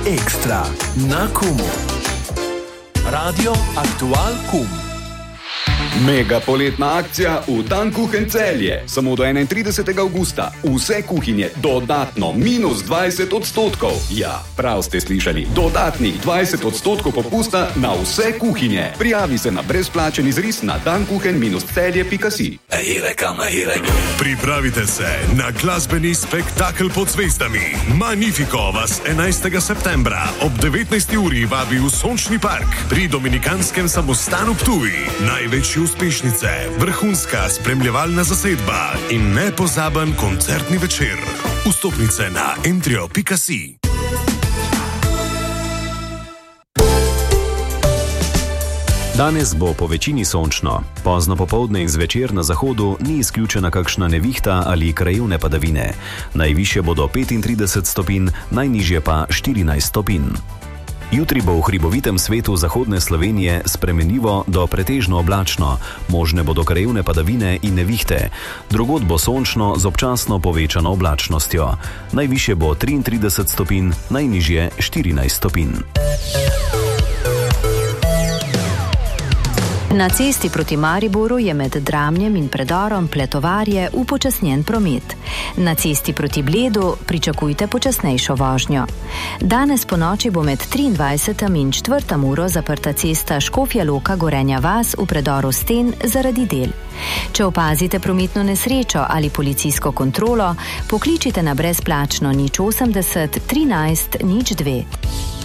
Ekstra na Kumu. Radio Aktual Kum. Mega poletna akcija v Dankuchen Celje. Samo do 31. avgusta. Vse kuhinje dodatno minus 20%. Ja, prav ste slišali. Dodatnih 20% popusta na vse kuhinje. Prijavi se na brezplačen izris na dankuchen-celje.si. Pripravite se na glasbeni spektakel pod zvezdami. Magnifico vas 11. septembra ob 19. uri vabi v Sončni park pri Dominikanskem samostanu Ptuj. Največji uspešnice, vrhunska spremljevalna zasedba in nepozaben koncertni večer. Vstopnice na entrio.si. Danes bo po večini sončno. Pozno popoldne in zvečer na zahodu ni izključena kakšna nevihta ali krajevne padavine. Najvišje bodo 35 stopinj, najnižje pa 14 stopinj. Jutri bo v hribovitem svetu zahodne Slovenije spremenljivo do pretežno oblačno, možne bodo krajevne padavine in nevihte. Drugod bo sončno z občasno povečano oblačnostjo. Najvišje bo 33 stopinj, najnižje 14 stopinj. Na cesti proti Mariboru je med Dramljem in predorom Pletovarje upočasnjen promet. Na cesti proti Bledu pričakujte počasnejšo vožnjo. Danes po noči bo med 23. in 4. uro zaprta cesta Škofja Loka-Gorenja vas v predoru Sten zaradi del. Če opazite prometno nesrečo ali policijsko kontrolo, pokličite na brezplačno 080 13 02.